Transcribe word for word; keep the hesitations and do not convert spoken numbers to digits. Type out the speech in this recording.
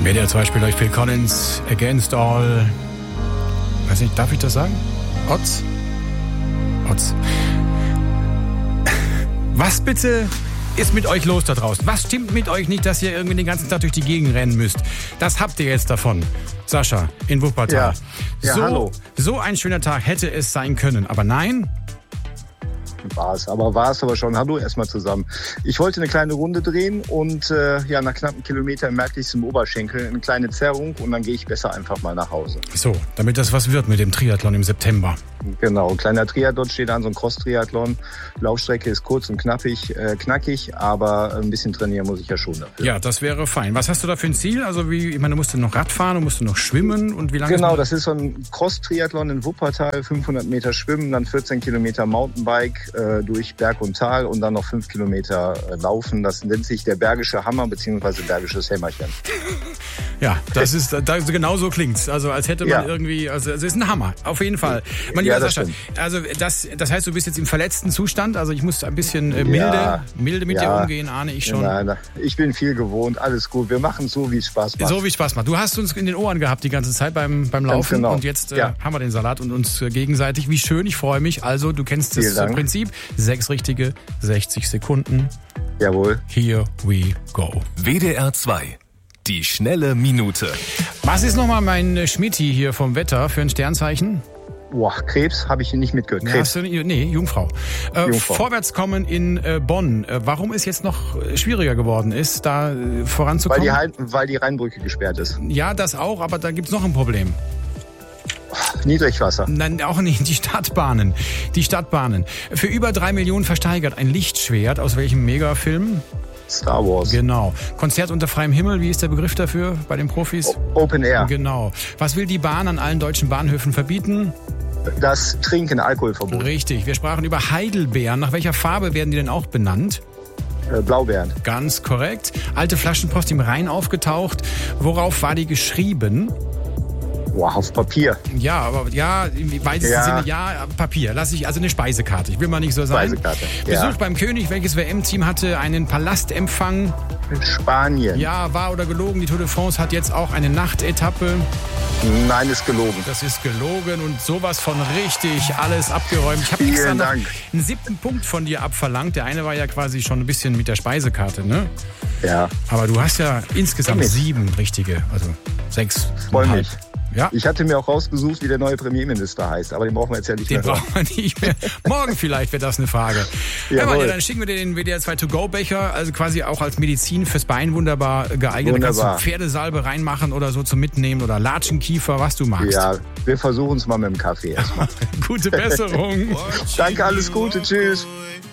W D R zwei spielt euch Phil Collins, Against All. Weiß nicht, darf ich das sagen? Odds? Odds. Was bitte ist mit euch los da draußen? Was stimmt mit euch nicht, dass ihr irgendwie den ganzen Tag durch die Gegend rennen müsst? Das habt ihr jetzt davon. Sascha, in Wuppertal. Ja, ja so, hallo. So ein schöner Tag hätte es sein können, aber nein. War es, aber war es aber schon. Hallo erstmal zusammen. Ich wollte eine kleine Runde drehen und äh, ja, nach knappen Kilometern merkte ich es im Oberschenkel, eine kleine Zerrung und dann gehe ich besser einfach mal nach Hause. So, damit das was wird mit dem Triathlon im September. Genau, ein kleiner Triathlon steht an, so ein Cross-Triathlon. Laufstrecke ist kurz und knappig, äh, knackig, aber ein bisschen trainieren muss ich ja schon dafür. Ja, das wäre fein. Was hast du da für ein Ziel? Also wie, ich meine, du musst noch Radfahren, du musst noch schwimmen und wie lange? Genau, das ist so ein Cross-Triathlon in Wuppertal, fünfhundert Meter Schwimmen, dann vierzehn Kilometer Mountainbike äh, durch Berg und Tal und dann noch fünf Kilometer äh, Laufen. Das nennt sich der Bergische Hammer bzw. Bergisches Hämmerchen. Ja, das ist, das, genau so klingt's. Also als hätte man ja. irgendwie, also es ist ein Hammer, auf jeden Fall. Mein lieber ja, das Sascha, stimmt. also das, das heißt, du bist jetzt im verletzten Zustand, also ich muss ein bisschen äh, milde, ja, milde mit ja. dir umgehen, ahne ich schon. Nein, nein, ich bin viel gewohnt, alles gut. Wir machen es so, wie es Spaß macht. So wie es Spaß macht. Du hast uns in den Ohren gehabt die ganze Zeit beim, beim Laufen genau. und jetzt äh, ja. haben wir den Salat und uns äh, gegenseitig. Wie schön, ich freue mich. Also du kennst das äh, Prinzip. Sechs richtige, sechzig Sekunden. Jawohl. Here we go. W D R zwei. Die schnelle Minute. Was ist nochmal mein Schmidti hier vom Wetter für ein Sternzeichen? Boah, Krebs habe ich nicht mitgehört. Krebs. Hast du, nee, Jungfrau. Äh, Jungfrau. Vorwärtskommen in äh, Bonn. Äh, warum es jetzt noch schwieriger geworden ist, da äh, voranzukommen? Weil die, Heil, weil die Rheinbrücke gesperrt ist. Ja, das auch, aber da gibt's noch ein Problem. Niedrigwasser. Nein, auch nicht. Die Stadtbahnen. Die Stadtbahnen. Für über drei Millionen versteigert ein Lichtschwert. Aus welchem Megafilm? Star Wars. Genau. Konzert unter freiem Himmel, wie ist der Begriff dafür bei den Profis? O- Open Air. Genau. Was will die Bahn an allen deutschen Bahnhöfen verbieten? Das Trinken, Alkoholverbot. Richtig. Wir sprachen über Heidelbeeren. Nach welcher Farbe werden die denn auch benannt? Äh, Blaubeeren. Ganz korrekt. Alte Flaschenpost im Rhein aufgetaucht. Worauf war die geschrieben? Wow, auf Papier. Ja, aber ja, im weitesten Ja. Sinne ja, Papier. Lass ich, also eine Speisekarte. Ich will mal nicht so sein. Speisekarte, Besuch ja. beim König. Welches W M-Team hatte einen Palastempfang? Spanien. Ja, wahr oder gelogen? Die Tour de France hat jetzt auch eine Nachtetappe. Nein, ist gelogen. Das ist gelogen und sowas von richtig alles abgeräumt. Ich habe Vielen extra noch Dank. einen siebten Punkt von dir abverlangt. Der eine war ja quasi schon ein bisschen mit der Speisekarte, ne? Ja. Aber du hast ja insgesamt sieben richtige, also sechs. Freu mich. Ja. Ich hatte mir auch rausgesucht, wie der neue Premierminister heißt, aber den brauchen wir jetzt ja nicht Den mehr. brauchen wir nicht mehr. Morgen vielleicht wäre das eine Frage. Ja, Mann, ja, dann schicken wir dir den W D R zwei To-Go-Becher, also quasi auch als Medizin fürs Bein wunderbar geeignet. Da kannst du Pferdesalbe reinmachen oder so zum Mitnehmen oder Latschenkiefer, was du magst. Ja, wir versuchen es mal mit dem Kaffee erstmal. Gute Besserung. Danke, alles Gute, tschüss.